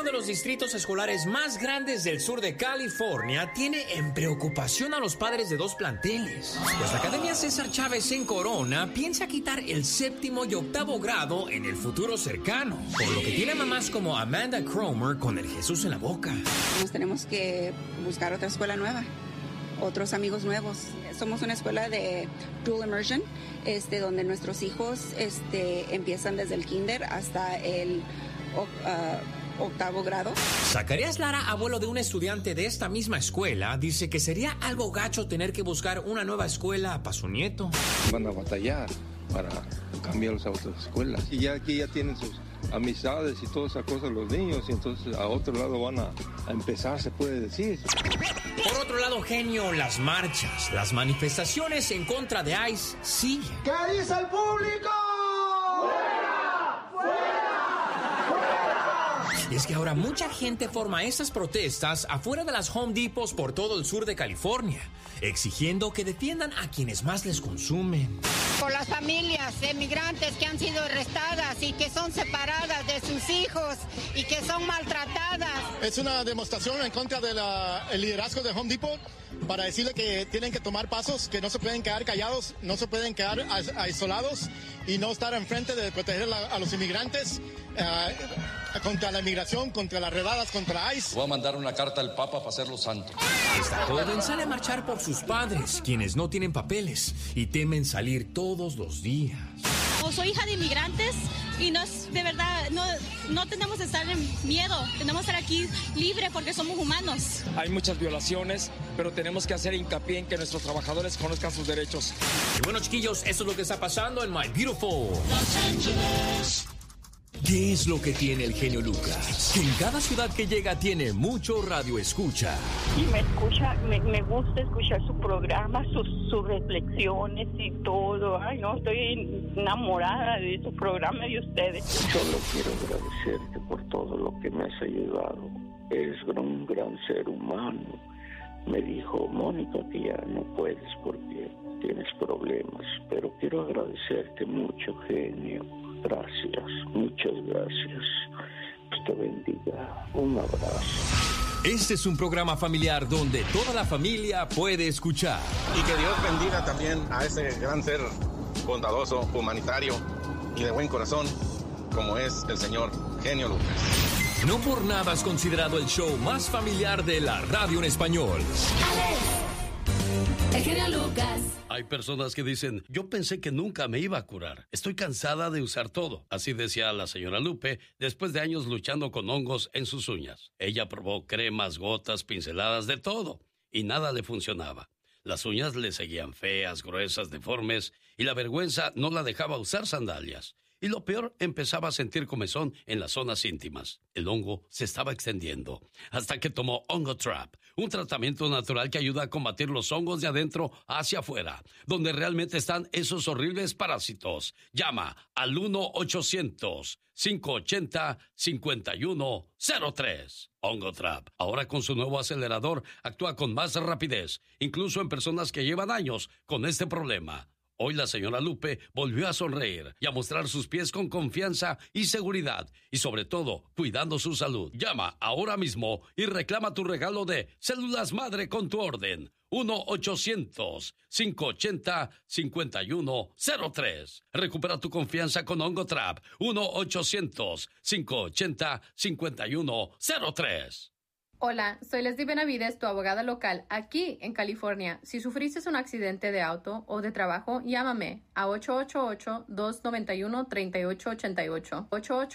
de los distritos escolares más grandes del sur de California tiene en preocupación a los padres de dos planteles. Pues la Academia César Chávez en Corona piensa quitar el 7º y 8º grado en el futuro cercano, por lo que tiene mamás como Amanda Cromer con el Jesús en la boca. Nos tenemos que buscar otra escuela nueva, otros amigos nuevos. Somos una escuela de dual immersion, donde nuestros hijos empiezan desde el kinder hasta el 8º grado. Zacarías Lara, abuelo de un estudiante de esta misma escuela, dice que sería algo gacho tener que buscar una nueva escuela para su nieto. Van a batallar para cambiarlos a otras escuelas. Y ya aquí ya tienen sus amistades y todas esas cosas los niños, y entonces a otro lado van a empezar, se puede decir. Por otro lado, genio, las marchas, las manifestaciones en contra de ICE siguen. ¿Qué dice el público? ¡Fuera! ¡Fuera! ¡Fuera! Y es que ahora mucha gente forma estas protestas afuera de las Home Depots por todo el sur de California, exigiendo que defiendan a quienes más les consumen. Por las familias emigrantes que han sido arrestadas y que son separadas de sus hijos y que son maltratadas. Es una demostración en contra del liderazgo de Home Depot para decirle que tienen que tomar pasos, que no se pueden quedar callados, no se pueden quedar aislados y no estar enfrente de proteger a los inmigrantes contra la inmigración, contra las redadas, contra ICE. Voy a mandar una carta al Papa para hacerlo santo. Esta joven sale a marchar por sus padres, quienes no tienen papeles y temen salir todos los días. Soy hija de inmigrantes y no es de verdad, no tenemos que estar en miedo, tenemos que estar aquí libre porque somos humanos. Hay muchas violaciones, pero tenemos que hacer hincapié en que nuestros trabajadores conozcan sus derechos. Y bueno, chiquillos, eso es lo que está pasando en My Beautiful Los Ángeles. ¿Qué es lo que tiene el genio Lucas? Que en cada ciudad que llega tiene mucho radio escucha. Y me gusta escuchar su programa, sus reflexiones y todo. Ay, no, estoy enamorada de su programa y de ustedes. Solo quiero agradecerte por todo lo que me has ayudado. Eres un gran ser humano. Me dijo Mónica que ya no puedes porque tienes problemas, pero quiero agradecerte mucho, genio. Gracias, muchas gracias. Que te bendiga. Un abrazo. Este es un programa familiar donde toda la familia puede escuchar. Y que Dios bendiga también a ese gran ser bondadoso, humanitario y de buen corazón, como es el señor Genio Lucas. No por nada es considerado el show más familiar de la radio en español. El genio Lucas. Hay personas que dicen, yo pensé que nunca me iba a curar. Estoy cansada de usar todo. Así decía la señora Lupe después de años luchando con hongos en sus uñas. Ella probó cremas, gotas, pinceladas, de todo. Y nada le funcionaba. Las uñas le seguían feas, gruesas, deformes. Y la vergüenza no la dejaba usar sandalias. Y lo peor, empezaba a sentir comezón en las zonas íntimas. El hongo se estaba extendiendo, hasta que tomó Hongo Trap, un tratamiento natural que ayuda a combatir los hongos de adentro hacia afuera, donde realmente están esos horribles parásitos. Llama al 1-800-580-5103. Hongo Trap, ahora con su nuevo acelerador, actúa con más rapidez, incluso en personas que llevan años con este problema. Hoy la señora Lupe volvió a sonreír y a mostrar sus pies con confianza y seguridad, y sobre todo, cuidando su salud. Llama ahora mismo y reclama tu regalo de Células Madre con tu orden. 1-800-580-5103. Recupera tu confianza con Hongo Trap. 1-800-580-5103. Hola, soy Leslie Benavides, tu abogada local aquí en California. Si sufriste un accidente de auto o de trabajo, llámame a 888-291-3888.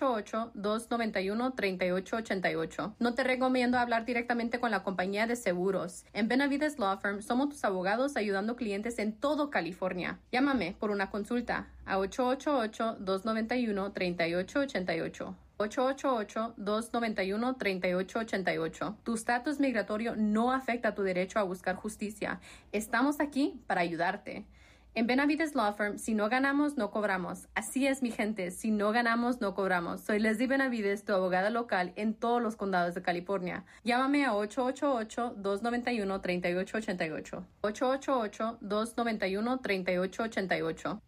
888-291-3888. No te recomiendo hablar directamente con la compañía de seguros. En Benavides Law Firm somos tus abogados ayudando clientes en todo California. Llámame por una consulta a 888-291-3888. 888-291-3888. Tu estatus migratorio no afecta tu derecho a buscar justicia. Estamos aquí para ayudarte. En Benavides Law Firm, si no ganamos, no cobramos. Así es, mi gente, si no ganamos, no cobramos. Soy Leslie Benavides, tu abogada local en todos los condados de California. Llámame a 888-291-3888. 888-291-3888.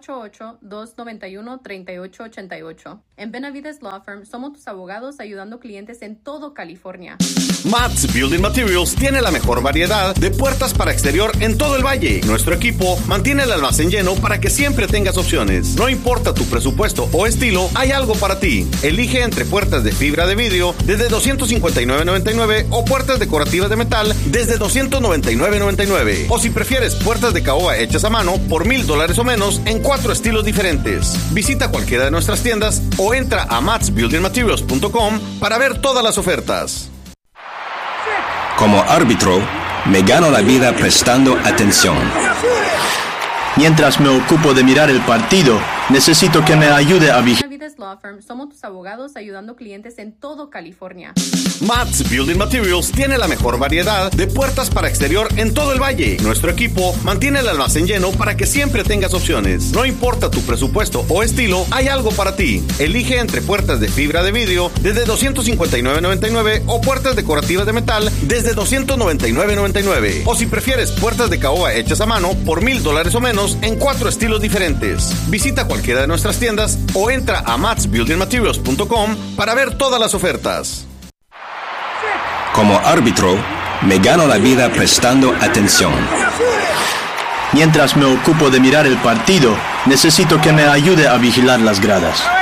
888-291-3888. En Benavides Law Firm, somos tus abogados ayudando clientes en todo California. Matt's Building Materials tiene la mejor variedad de puertas para exterior en todo el valle. Nuestro equipo mantiene el almacén lleno para que siempre tengas opciones. No importa tu presupuesto o estilo, hay algo para ti. Elige entre puertas de fibra de vidrio desde $259.99 o puertas decorativas de metal desde $299.99. O si prefieres puertas de caoba hechas a mano por $1,000 o menos en 4 estilos diferentes. Visita cualquiera de nuestras tiendas o entra a mattsbuildingmaterials.com para ver todas las ofertas. Como árbitro, me gano la vida prestando atención. Mientras me ocupo de mirar el partido, necesito que me ayude a vigilar. Benavides Law Firm, somos tus abogados ayudando clientes en todo California. Matt's Building Materials tiene la mejor variedad de puertas para exterior en todo el valle. Nuestro equipo mantiene el almacén lleno para que siempre tengas opciones. No importa tu presupuesto o estilo, hay algo para ti. Elige entre puertas de fibra de vidrio desde $259.99 o puertas decorativas de metal desde $299.99. O si prefieres puertas de caoba hechas a mano por $1,000 o menos en 4 estilos diferentes. Visita cualquiera de nuestras tiendas o entra a mattsbuildingmaterials.com para ver todas las ofertas. Como árbitro, me gano la vida prestando atención. Mientras me ocupo de mirar el partido, necesito que me ayude a vigilar las gradas.